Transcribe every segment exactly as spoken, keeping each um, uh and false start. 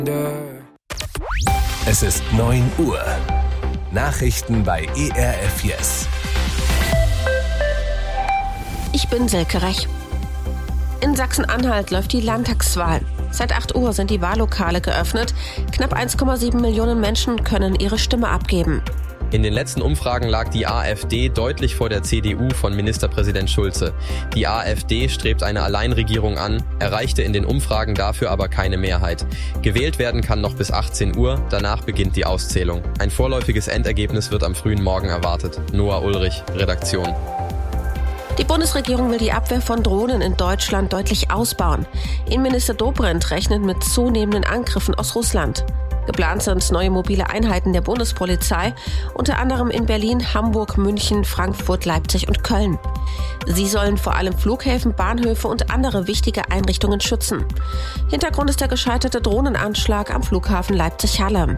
Es ist neun Uhr. Nachrichten bei E R F Yes. Ich bin Silke Rech. In Sachsen-Anhalt läuft die Landtagswahl. Seit acht Uhr sind die Wahllokale geöffnet. Knapp eins Komma sieben Millionen Menschen können ihre Stimme abgeben. In den letzten Umfragen lag die AfD deutlich vor der C D U von Ministerpräsident Schulze. Die AfD strebt eine Alleinregierung an, erreichte in den Umfragen dafür aber keine Mehrheit. Gewählt werden kann noch bis achtzehn Uhr, danach beginnt die Auszählung. Ein vorläufiges Endergebnis wird am frühen Morgen erwartet. Noah Ulrich, Redaktion. Die Bundesregierung will die Abwehr von Drohnen in Deutschland deutlich ausbauen. Innenminister Dobrindt rechnet mit zunehmenden Angriffen aus Russland. Geplant sind neue mobile Einheiten der Bundespolizei, unter anderem in Berlin, Hamburg, München, Frankfurt, Leipzig und Köln. Sie sollen vor allem Flughäfen, Bahnhöfe und andere wichtige Einrichtungen schützen. Hintergrund ist der gescheiterte Drohnenanschlag am Flughafen Leipzig-Halle.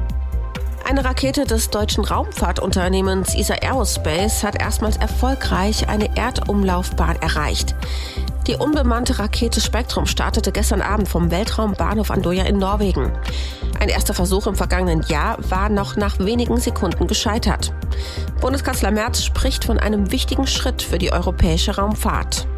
Eine Rakete des deutschen Raumfahrtunternehmens E S A Aerospace hat erstmals erfolgreich eine Erdumlaufbahn erreicht. Die unbemannte Rakete Spektrum startete gestern Abend vom Weltraumbahnhof Andøya in Norwegen. Ein erster Versuch im vergangenen Jahr war noch nach wenigen Sekunden gescheitert. Bundeskanzler Merz spricht von einem wichtigen Schritt für die europäische Raumfahrt.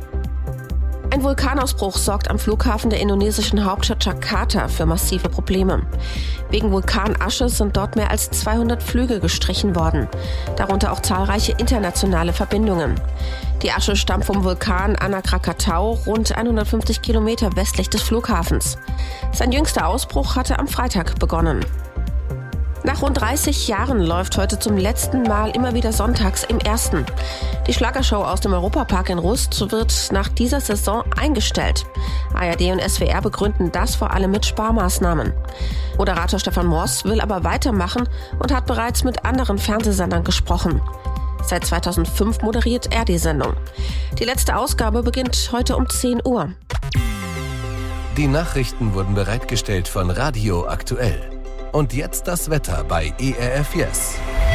Ein Vulkanausbruch sorgt am Flughafen der indonesischen Hauptstadt Jakarta für massive Probleme. Wegen Vulkanasche sind dort mehr als zweihundert Flüge gestrichen worden, darunter auch zahlreiche internationale Verbindungen. Die Asche stammt vom Vulkan Anak Krakatau, rund hundertfünfzig Kilometer westlich des Flughafens. Sein jüngster Ausbruch hatte am Freitag begonnen. Nach rund dreißig Jahren läuft heute zum letzten Mal immer wieder sonntags im Ersten. Die Schlagershow aus dem Europapark in Rust wird nach dieser Saison eingestellt. A R D und S W R begründen das vor allem mit Sparmaßnahmen. Moderator Stefan Moss will aber weitermachen und hat bereits mit anderen Fernsehsendern gesprochen. Seit zweitausendfünf moderiert er die Sendung. Die letzte Ausgabe beginnt heute um zehn Uhr. Die Nachrichten wurden bereitgestellt von Radio Aktuell. Und jetzt das Wetter bei E R F Yes.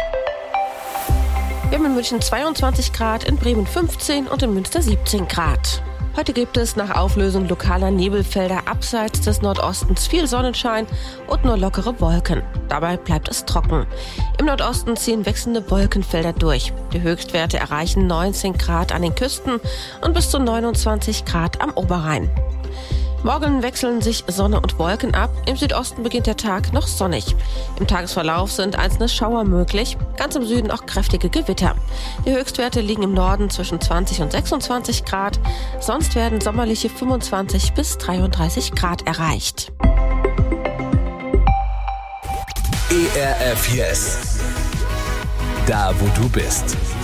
Wir haben in München zweiundzwanzig Grad, in Bremen fünfzehn und in Münster siebzehn Grad. Heute gibt es nach Auflösung lokaler Nebelfelder abseits des Nordostens viel Sonnenschein und nur lockere Wolken. Dabei bleibt es trocken. Im Nordosten ziehen wechselnde Wolkenfelder durch. Die Höchstwerte erreichen neunzehn Grad an den Küsten und bis zu neunundzwanzig Grad am Oberrhein. Morgen wechseln sich Sonne und Wolken ab. Im Südosten beginnt der Tag noch sonnig. Im Tagesverlauf sind einzelne Schauer möglich, ganz im Süden auch kräftige Gewitter. Die Höchstwerte liegen im Norden zwischen zwanzig und sechsundzwanzig Grad. Sonst werden sommerliche fünfundzwanzig bis dreiunddreißig Grad erreicht. E R F Yes. Da, wo du bist.